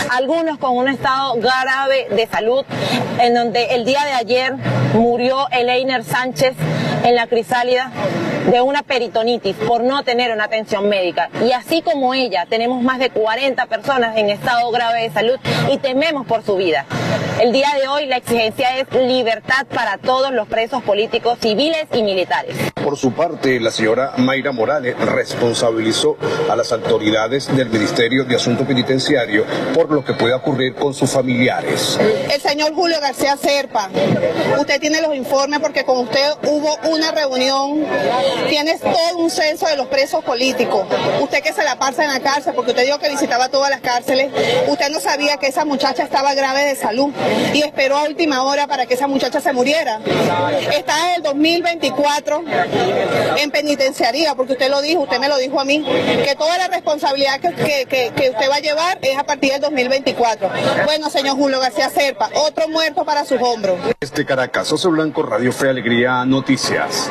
algunos con un estado grave de salud, en donde el día de ayer murió Eleiner Sánchez en la Crisálida de una peritonitis por no tener una atención médica. Y así como ella, tenemos más de 40 personas en estado grave de salud y tememos por su vida. El día de hoy la exigencia es libertad para todos los presos políticos, civiles y militares. Por su parte, la señora Mayra Morales responsabilizó a las autoridades del Ministerio de Asuntos Penitenciarios por lo que pueda ocurrir con sus familiares. El señor Julio García Serpa, usted tiene los informes porque con usted hubo una reunión, tienes todo un censo de los presos políticos. Usted que se la pasa en la cárcel, porque usted dijo que visitaba todas las cárceles, usted no sabía que esa muchacha estaba grave de salud y esperó a última hora para que esa muchacha se muriera. Está en el 2024 en penitenciaría, porque usted lo dijo, usted me lo dijo a mí, que toda la responsabilidad que usted va a llevar es a partir del 2024. Bueno, señor Julio García Serpa, otro muerto para sus hombros. Desde Caracas, José Blanco, Radio Fe Alegría Noticias.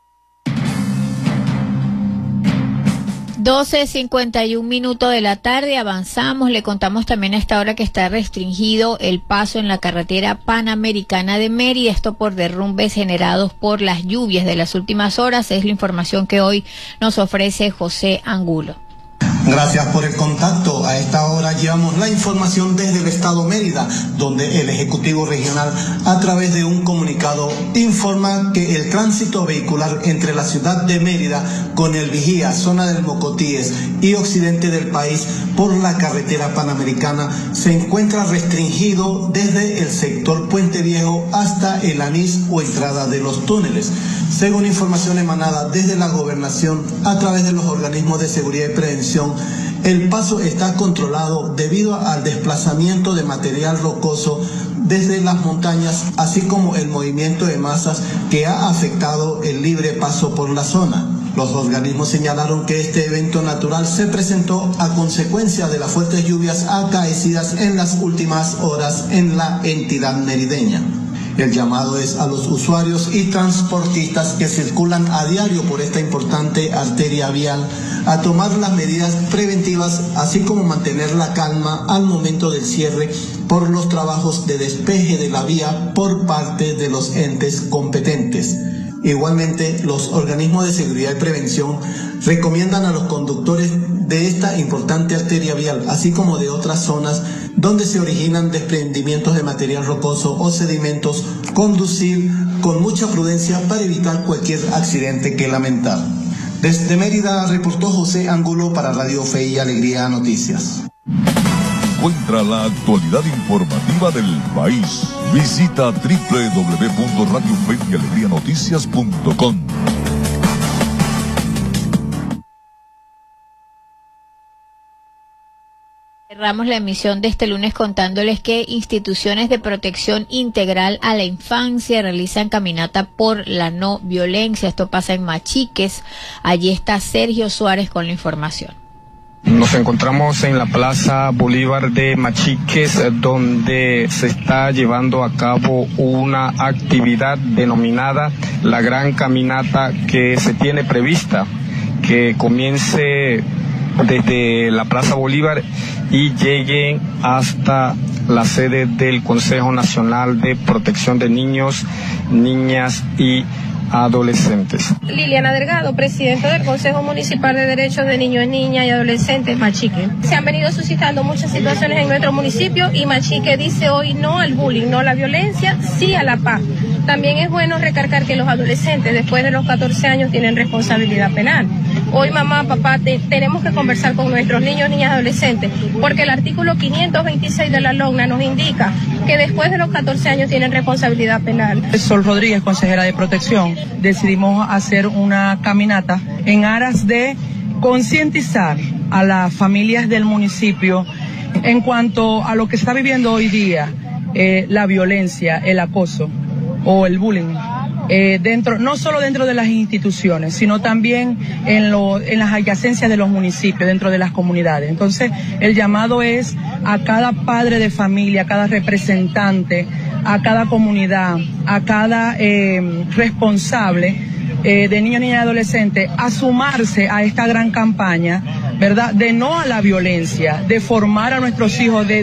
12:51 de la tarde, avanzamos, le contamos también a esta hora que está restringido el paso en la carretera panamericana de Mérida, esto por derrumbes generados por las lluvias de las últimas horas, es la información que hoy nos ofrece José Angulo. Gracias por el contacto. A esta hora llevamos la información desde el estado Mérida, donde el Ejecutivo Regional, a través de un comunicado, informa que el tránsito vehicular entre la ciudad de Mérida con el Vigía, zona del Mocotíes y occidente del país por la carretera panamericana se encuentra restringido desde el sector Puente Viejo hasta el Anís o entrada de los túneles. Según información emanada desde la gobernación a través de los organismos de seguridad y prevención, el paso está controlado debido al desplazamiento de material rocoso desde las montañas, así como el movimiento de masas que ha afectado el libre paso por la zona. Los organismos señalaron que este evento natural se presentó a consecuencia de las fuertes lluvias acaecidas en las últimas horas en la entidad merideña. El llamado es a los usuarios y transportistas que circulan a diario por esta importante arteria vial a tomar las medidas preventivas, así como mantener la calma al momento del cierre por los trabajos de despeje de la vía por parte de los entes competentes. Igualmente, los organismos de seguridad y prevención recomiendan a los conductores de esta importante arteria vial, así como de otras zonas donde se originan desprendimientos de material rocoso o sedimentos, conducir con mucha prudencia para evitar cualquier accidente que lamentar. Desde Mérida reportó José Angulo para Radio Fe y Alegría Noticias. Encuentra la actualidad informativa del país. Visita www.radiofeyalegrianoticias.com. Cerramos la emisión de este lunes contándoles que instituciones de protección integral a la infancia realizan caminata por la no violencia. Esto pasa en Machiques. Allí está Sergio Suárez con la información. Nos encontramos en la Plaza Bolívar de Machiques, donde se está llevando a cabo una actividad denominada la Gran Caminata, que se tiene prevista que comience desde la Plaza Bolívar y llegue hasta la sede del Consejo Nacional de Protección de Niños, Niñas y Adolescentes. Liliana Delgado, presidenta del Consejo Municipal de Derechos de Niños, Niñas y Adolescentes, Machique. Se han venido suscitando muchas situaciones en nuestro municipio y Machique dice hoy no al bullying, no a la violencia, sí a la paz. También es bueno recargar que los adolescentes después de los 14 años tienen responsabilidad penal. Hoy mamá, papá, tenemos que conversar con nuestros niños, niñas y adolescentes, porque el artículo 526 de la LOGNA nos indica que después de los 14 años tienen responsabilidad penal. Sol Rodríguez, consejera de protección, decidimos hacer una caminata en aras de concientizar a las familias del municipio en cuanto a lo que está viviendo hoy día, la violencia, el acoso o el bullying. No solo dentro de las instituciones, sino también en las adyacencias de los municipios, dentro de las comunidades. Entonces, el llamado es a cada padre de familia, a cada representante, a cada comunidad, a cada responsable de niños, niñas y adolescentes a sumarse a esta gran campaña, ¿verdad?, de no a la violencia, de formar a nuestros hijos, de